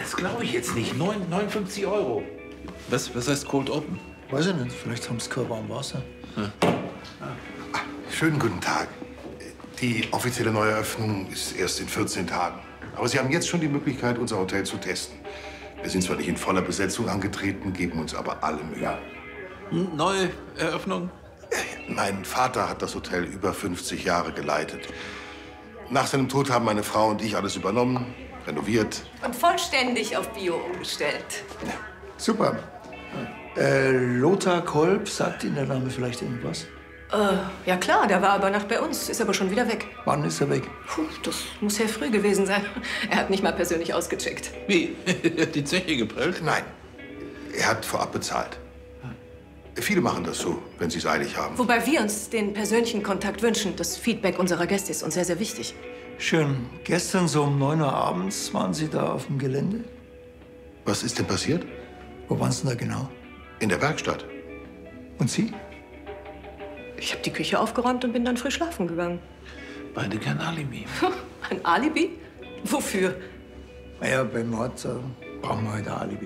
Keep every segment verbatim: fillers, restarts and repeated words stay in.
das glaube ich jetzt nicht. neunundfünfzig Euro. Was, was heißt Cold Open? Weiß ich nicht. Vielleicht haben sie kein warmes Wasser. Ja. Ah, schönen guten Tag. Die offizielle Neueröffnung ist erst in vierzehn Tagen. Aber Sie haben jetzt schon die Möglichkeit, unser Hotel zu testen. Wir sind zwar nicht in voller Besetzung angetreten, geben uns aber alle Mühe. Hm, neue Eröffnung? Mein Vater hat das Hotel über fünfzig Jahre geleitet. Nach seinem Tod haben meine Frau und ich alles übernommen, renoviert. Und vollständig auf Bio umgestellt. Ja. Super. Äh, Lothar Kolb, sagt Ihnen der Name vielleicht irgendwas? Äh, ja klar, der war über Nacht bei uns, ist aber schon wieder weg. Wann ist er weg? Puh, das muss sehr früh gewesen sein. Er hat nicht mal persönlich ausgecheckt. Wie? Die Zeche geprellt? Nein, er hat vorab bezahlt. Viele machen das so, wenn sie es eilig haben. Wobei wir uns den persönlichen Kontakt wünschen. Das Feedback unserer Gäste ist uns sehr, sehr wichtig. Schön. Gestern so um neun Uhr abends waren Sie da auf dem Gelände? Was ist denn passiert? Wo waren Sie denn da genau? In der Werkstatt. Und Sie? Ich habe die Küche aufgeräumt und bin dann früh schlafen gegangen. Beide kein Alibi. Ein Alibi? Wofür? Naja, beim Mord äh, brauchen wir halt ein Alibi.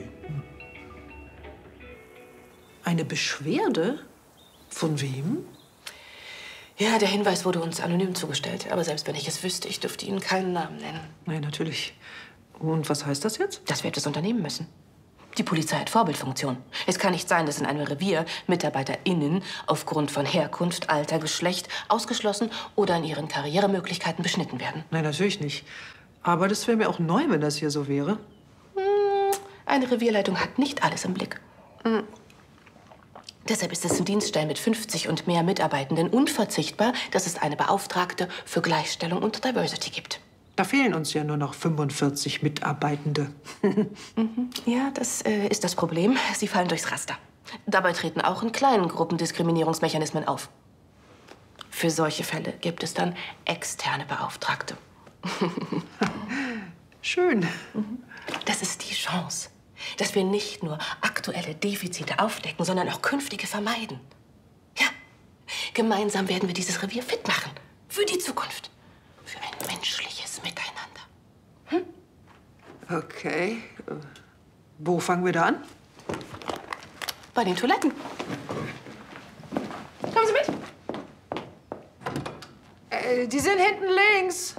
Eine Beschwerde? Von wem? Ja, der Hinweis wurde uns anonym zugestellt. Aber selbst wenn ich es wüsste, ich dürfte Ihnen keinen Namen nennen. Nein, natürlich. Und was heißt das jetzt? Das wird es unternehmen müssen. Die Polizei hat Vorbildfunktion. Es kann nicht sein, dass in einem Revier MitarbeiterInnen aufgrund von Herkunft, Alter, Geschlecht ausgeschlossen oder in ihren Karrieremöglichkeiten beschnitten werden. Nein, natürlich nicht. Aber das wäre mir auch neu, wenn das hier so wäre. Hm, eine Revierleitung hat nicht alles im Blick. Hm. Deshalb ist es in Dienststellen mit fünfzig und mehr Mitarbeitenden unverzichtbar, dass es eine Beauftragte für Gleichstellung und Diversity gibt. Da fehlen uns ja nur noch fünfundvierzig Mitarbeitende. Mhm. Ja, das äh, ist das Problem. Sie fallen durchs Raster. Dabei treten auch in kleinen Gruppen Diskriminierungsmechanismen auf. Für solche Fälle gibt es dann externe Beauftragte. Schön. Das ist die Chance, dass wir nicht nur aktuelle Defizite aufdecken, sondern auch künftige vermeiden. Ja, gemeinsam werden wir dieses Revier fit machen. Für die Zukunft. Für ein menschliches Miteinander. Hm? Okay. Wo fangen wir da an? Bei den Toiletten. Kommen Sie mit. Äh, die sind hinten links.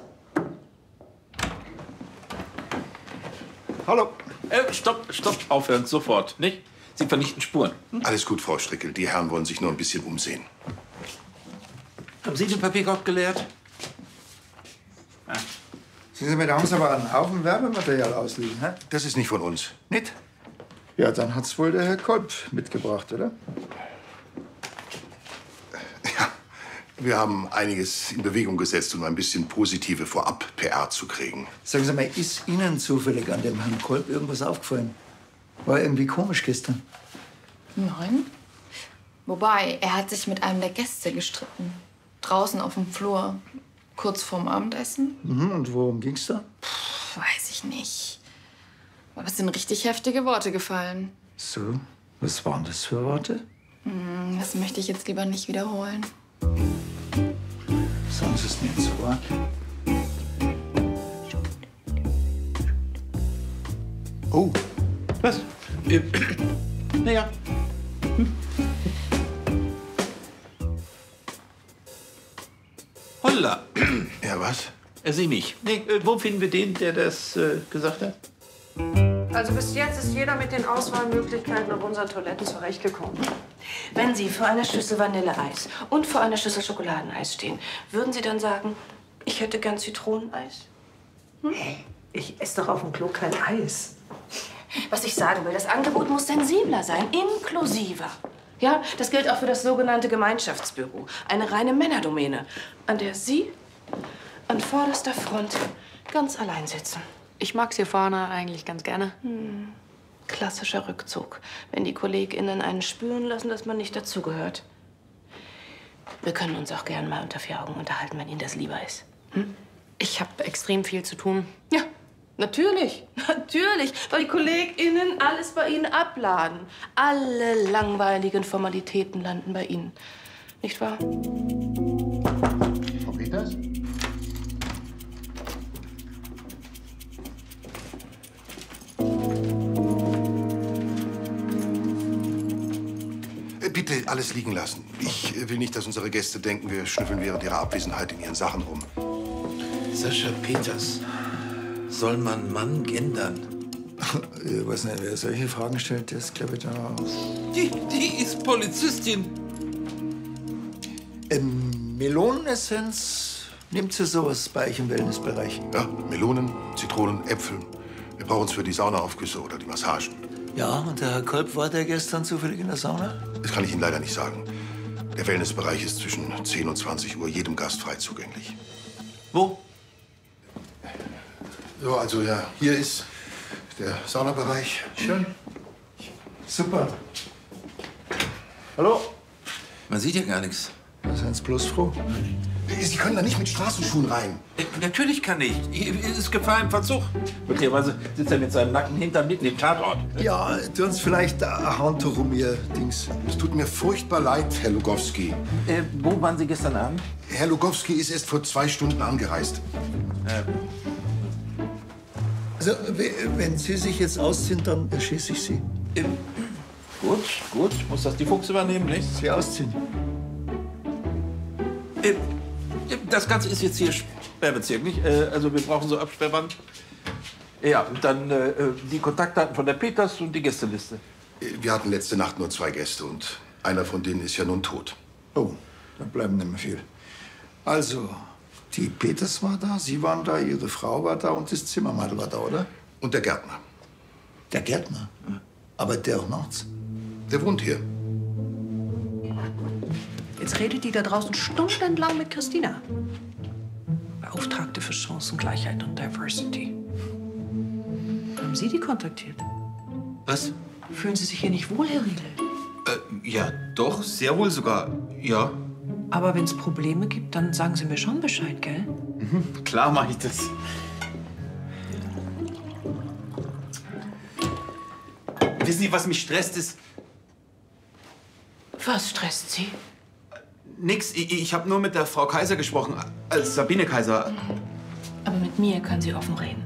Hallo. Äh, stopp, stopp, aufhören, sofort, nicht? Sie vernichten Spuren. Hm? Alles gut, Frau Strickel. Die Herren wollen sich nur ein bisschen umsehen. Haben Sie den Papierkorb geleert? Ah. Sie sind mir da uns aber einen Haufen Werbematerial ausliegen, hä? Das ist nicht von uns. Nicht? Ja, dann hat's wohl der Herr Kolb mitgebracht, oder? Ja, wir haben einiges in Bewegung gesetzt, um ein bisschen positive Vorab-P R zu kriegen. Sagen Sie mal, ist Ihnen zufällig an dem Herrn Kolb irgendwas aufgefallen? War irgendwie komisch gestern. Nein. Wobei, er hat sich mit einem der Gäste gestritten. Draußen auf dem Flur. Kurz vorm Abendessen. Mhm, und worum ging's da? Puh, weiß ich nicht. Aber es sind richtig heftige Worte gefallen. So, was waren das für Worte? Hm, das möchte ich jetzt lieber nicht wiederholen. Sagen Sie es nicht so arg. Oh. Was? Äh, naja. Hm. Holla. Ja, was? Äh, Sie nicht. Nee, äh, wo finden wir den, der das äh, gesagt hat? Also bis jetzt ist jeder mit den Auswahlmöglichkeiten auf unseren Toiletten zurechtgekommen. Wenn Sie vor einer Schüssel Vanilleeis und vor einer Schüssel Schokoladeneis stehen, würden Sie dann sagen, ich hätte gern Zitroneneis? Hm? Hey, ich esse doch auf dem Klo kein Eis. Was ich sagen will, das Angebot muss sensibler sein, inklusiver. Ja, das gilt auch für das sogenannte Gemeinschaftsbüro. Eine reine Männerdomäne, an der Sie an vorderster Front ganz allein sitzen. Ich mag's hier vorne eigentlich ganz gerne. Hm. Klassischer Rückzug, wenn die KollegInnen einen spüren lassen, dass man nicht dazugehört. Wir können uns auch gern mal unter vier Augen unterhalten, wenn Ihnen das lieber ist. Hm? Ich habe extrem viel zu tun. Ja, natürlich. Natürlich. Weil die KollegInnen alles bei Ihnen abladen. Alle langweiligen Formalitäten landen bei Ihnen. Nicht wahr? Frau Peters? bitte alles liegen lassen. Ich äh, will nicht, dass unsere Gäste denken, wir schnüffeln während ihrer Abwesenheit in ihren Sachen rum. Sascha Peters. Soll man Mann gendern? Ich weiß nicht, wer solche Fragen stellt, der ist, glaube ich, da aus. Die, die ist Polizistin. Ähm, Melonenessenz, nimmt sie sowas bei euch im Wellnessbereich? Ja, Melonen, Zitronen, Äpfel. Wir brauchen es für die Saunaaufgüsse oder die Massagen. Ja, und der Herr Kolb war der gestern zufällig in der Sauna? Das kann ich Ihnen leider nicht sagen. Der Wellnessbereich ist zwischen zehn und zwanzig Uhr jedem Gast frei zugänglich. Wo? So, also ja, hier ist der Saunabereich. Schön. Super. Hallo? Man sieht ja gar nichts. Da sind Sie bloß froh. Sie können da nicht mit Straßenschuhen rein. Äh, natürlich kann ich. Hier ist Gefahr im Verzug. Möglicherweise sitzt er mit seinem nackten Hintern mitten im Tatort. Ja, tun Sie vielleicht ein Handtuch um Ihr Dings. Es tut mir furchtbar leid, Herr Lugowski. Äh, wo waren Sie gestern Abend? Herr Lugowski ist erst vor zwei Stunden angereist. Also, w- wenn Sie sich jetzt ausziehen, dann erschieße ich Sie. Ähm, gut, gut. Muss das die Fuchs übernehmen, nicht? Sie ausziehen. Äh, das Ganze ist jetzt hier Sperrbezirk, nicht? Äh, also wir brauchen so Absperrband. Ja, und dann äh, die Kontaktdaten von der Peters und die Gästeliste. Wir hatten letzte Nacht nur zwei Gäste und einer von denen ist ja nun tot. Oh, dann bleiben nicht mehr viel. Also, die Peters war da, Sie waren da, Ihre Frau war da und das Zimmermadel war da, oder? Und der Gärtner. Der Gärtner? Aber der auch nachts? Der wohnt hier. Jetzt redet die da draußen stundenlang mit Christina. Beauftragte für Chancengleichheit und Diversity. Haben Sie die kontaktiert? Was? Fühlen Sie sich hier nicht wohl, Herr Riedel? Äh, ja, doch, sehr wohl sogar. Ja, Aber wenn es Probleme gibt, dann sagen Sie mir schon Bescheid, gell? klar mache ich das. Wissen Sie, was mich stresst, ist Was stresst Sie? nix. Ich, ich habe nur mit der Frau Kaiser gesprochen, als Sabine Kaiser. Aber mit mir können Sie offen reden.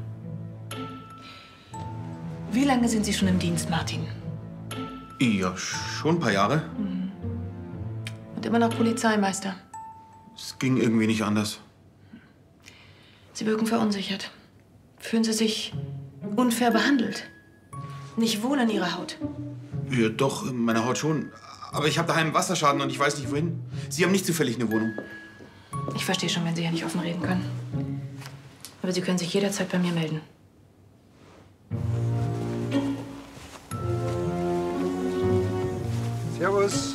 Wie lange sind Sie schon im Dienst, Martin? Ja, schon ein paar Jahre. Und immer noch Polizeimeister. Es ging irgendwie nicht anders. Sie wirken verunsichert. Fühlen Sie sich unfair behandelt? Nicht wohl in Ihrer Haut? Ja, doch, in meiner Haut schon. Aber ich habe daheim einen Wasserschaden und ich weiß nicht, wohin. Sie haben nicht zufällig eine Wohnung. Ich verstehe schon, wenn Sie hier nicht offen reden können. Aber Sie können sich jederzeit bei mir melden. Servus.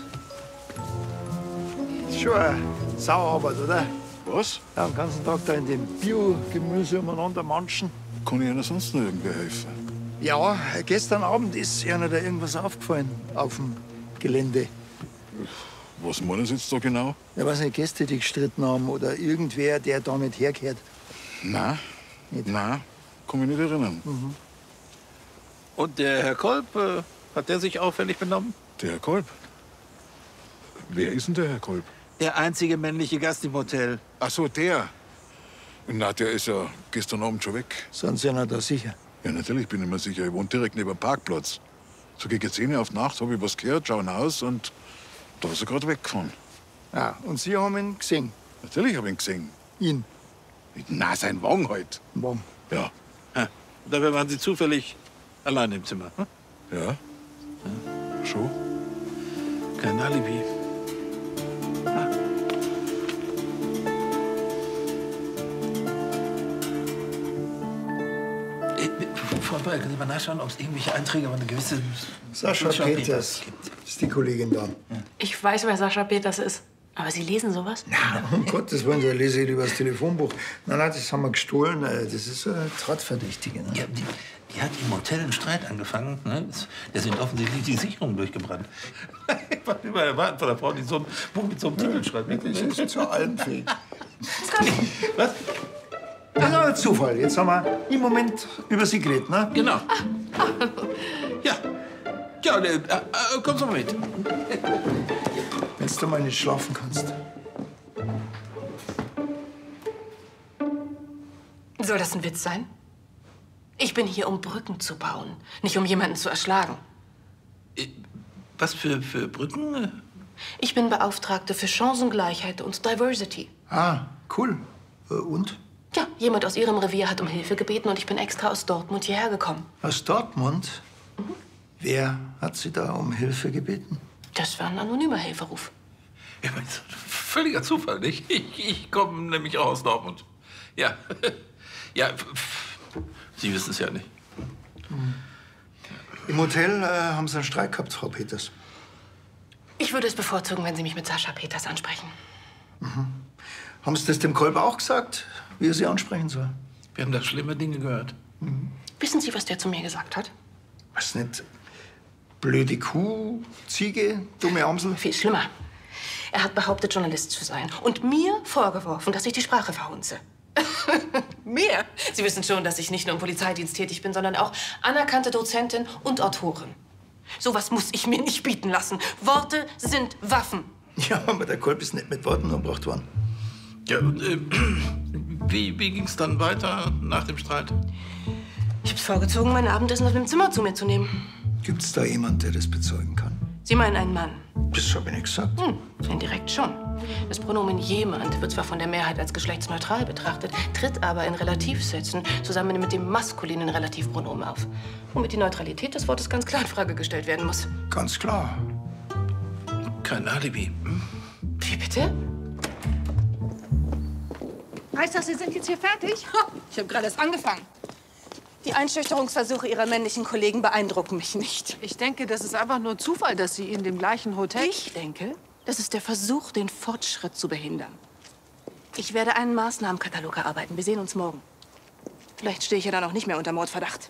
Ist schon eine Sauarbeit, oder? Was? Ja, den ganzen Tag da in dem Bio-Gemüse umeinander manchen. Kann ich Ihnen sonst noch irgendwie helfen? Ja, gestern Abend ist einer da irgendwas aufgefallen auf dem Gelände. Was meinen Sie jetzt da genau? Ja, weiß nicht, Gäste, die gestritten haben oder irgendwer, der da nicht hergehört. Nein, Nicht? nein, kann mich nicht erinnern. Und der Herr Kolb, äh, hat der sich auffällig benommen? Der Herr Kolb? Wer ist denn der Herr Kolb? Der einzige männliche Gast im Hotel. Ach so, der. Na, der ist ja gestern Abend schon weg. Sind Sie ja da sicher? Ja, natürlich bin ich mir sicher. Ich wohne direkt neben dem Parkplatz. So gegen zehn auf Nacht habe ich was gehört, schau hinaus und da ist er gerade weggefahren. Ja, und Sie haben ihn gesehen? Natürlich habe ich ihn gesehen. Ihn? Na, sein Wagen halt. Warum? Ja, Ha, dabei waren Sie zufällig allein im Zimmer. Hm? ja. Schon? Kein Alibi. Vorher können Sie mal nachschauen, ob es irgendwelche Einträge über eine gewisse Sascha Peters. Ist die Kollegin da? Ich weiß, wer Sascha Peters ist. Aber Sie lesen sowas? Um Gottes Willen, da lese ich lieber das Telefonbuch. Nein, nein, das haben wir gestohlen. Das ist eine Tatverdächtige. Ne? Ja, die, die hat im Hotel einen Streit angefangen. Ne? Da sind offensichtlich die Sicherungen durchgebrannt. Ich war immer erwarten von der Frau, die so ein Buch mit so einem Titel schreibt. Das ist zu allem fähig. Was? Das ist ein Zufall. Jetzt haben wir im Moment über Sie geredet, ne? Genau. Ja. Ja, äh, äh, kommst du mal mit. Wenn du mal nicht schlafen kannst. Soll das ein Witz sein? Ich bin hier, um Brücken zu bauen, nicht um jemanden zu erschlagen. Was für, für Brücken? Ich bin Beauftragte für Chancengleichheit und Diversity. Ah, cool. Äh, Und? Ja, jemand aus Ihrem Revier hat um Hilfe gebeten und ich bin extra aus Dortmund hierher gekommen. Aus Dortmund? Mhm. Wer hat Sie da um Hilfe gebeten? Das war ein anonymer Hilferuf. Ja, völliger Zufall, nicht? Ich, ich komme nämlich auch aus Dortmund. Ja, ja, Sie wissen es ja nicht. Mhm. Im Hotel äh, haben Sie einen Streik gehabt, Frau Peters. Ich würde es bevorzugen, wenn Sie mich mit Sascha Peters ansprechen. Mhm. Haben Sie das dem Kolber auch gesagt, wie er Sie ansprechen soll? Wir haben da schlimme Dinge gehört. Mhm. Wissen Sie, was der zu mir gesagt hat? Was nicht? Blöde Kuh, Ziege, dumme Amsel? Viel schlimmer. Er hat behauptet, Journalist zu sein und mir vorgeworfen, dass ich die Sprache verhunze. Mir? Sie wissen schon, dass ich nicht nur im Polizeidienst tätig bin, sondern auch anerkannte Dozentin und Autorin. Sowas muss ich mir nicht bieten lassen. Worte sind Waffen. Ja, aber der Kolb ist nicht mit Worten umgebracht worden. Ja, und, äh, wie, wie ging es dann weiter nach dem Streit? Ich hab's vorgezogen, mein Abendessen aus dem Zimmer zu mir zu nehmen. Gibt's da jemand, der das bezeugen kann? Sie meinen einen Mann? Das habe ich nicht gesagt. Hm, indirekt schon. Das Pronomen jemand wird zwar von der Mehrheit als geschlechtsneutral betrachtet, tritt aber in Relativsätzen zusammen mit dem maskulinen Relativpronomen auf. Womit die Neutralität des Wortes ganz klar in Frage gestellt werden muss. Ganz klar. Kein Alibi. Hm? Wie bitte? Heißt das, Sie sind jetzt hier fertig? Ich habe gerade erst angefangen. Die Einschüchterungsversuche Ihrer männlichen Kollegen beeindrucken mich nicht. Ich denke, das ist einfach nur Zufall, dass Sie in dem gleichen Hotel... Ich denke, das ist der Versuch, den Fortschritt zu behindern. Ich werde einen Maßnahmenkatalog erarbeiten. Wir sehen uns morgen. Vielleicht stehe ich ja dann auch nicht mehr unter Mordverdacht.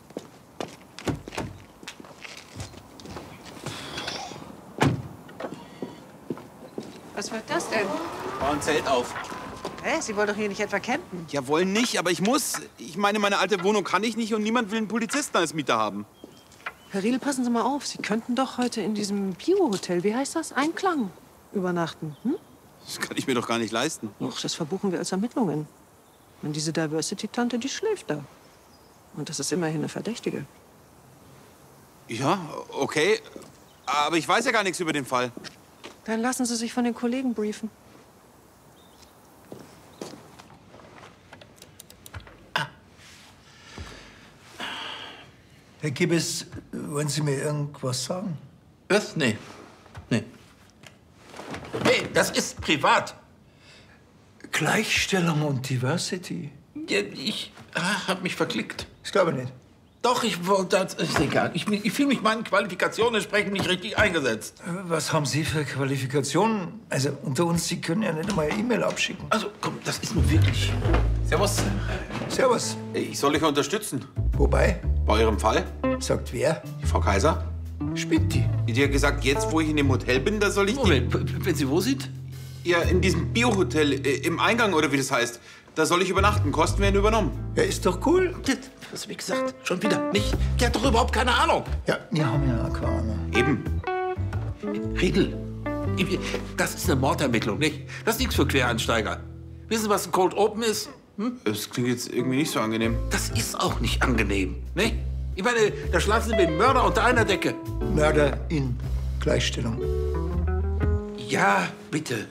Was wird das denn? Bau ein Zelt auf. Hä? Sie wollen doch hier nicht etwa campen? Ja, wollen nicht, aber ich muss. Ich meine, meine alte Wohnung kann ich nicht und niemand will einen Polizisten als Mieter haben. Herr Riedel, passen Sie mal auf. Sie könnten doch heute in diesem Bio-Hotel, wie heißt das? Einklang, übernachten. Hm? Das kann ich mir doch gar nicht leisten. Doch, das verbuchen wir als Ermittlungen. Und diese Diversity-Tante, die schläft da. Und das ist immerhin eine Verdächtige. Ja, okay. Aber ich weiß ja gar nichts über den Fall. Dann lassen Sie sich von den Kollegen briefen. Herr Gibbes, wollen Sie mir irgendwas sagen? Was? Nee. Nee. Hey, das ist privat. Gleichstellung und Diversity? Ja, ich ah, hab mich verklickt. Das glaube ich nicht. Doch, ich wollte, das ist egal. Ich, ich fühle mich meinen Qualifikationen entsprechend nicht richtig eingesetzt. Was haben Sie für Qualifikationen? Also unter uns, Sie können ja nicht einmal eine E-Mail abschicken. Also komm, das ist nun wirklich... Servus. Servus. Ich soll euch unterstützen. Wobei? Bei eurem Fall. Sagt wer? Die Frau Kaiser. Spinnt die? Die hat gesagt, jetzt, wo ich in dem Hotel bin, da soll ich... Moment, wenn sie wo sieht? Ja, in diesem Bio-Hotel, äh, im Eingang oder wie das heißt. Da soll ich übernachten. Kosten werden übernommen. Ja, ist doch cool. Was, wie gesagt, schon wieder nicht. Die hat doch überhaupt keine Ahnung. Ja, wir haben ja auch keine Ahnung. Eben. Riegel, das ist eine Mordermittlung, nicht? Das ist nichts für Quereinsteiger. Wissen Sie, was ein Cold Open ist? Hm? Das klingt jetzt irgendwie nicht so angenehm. Das ist auch nicht angenehm, nicht? Ich meine, da schlafen Sie mit dem Mörder unter einer Decke. Mörder in Gleichstellung. Ja, bitte.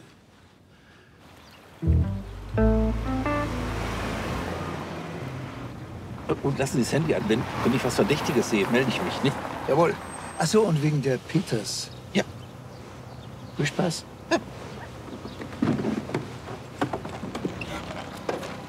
Und lassen Sie das Handy an. Wenn, wenn ich was Verdächtiges sehe, melde ich mich, nicht? Jawohl. Ach so, und wegen der Peters. Ja. Viel Spaß. Ja.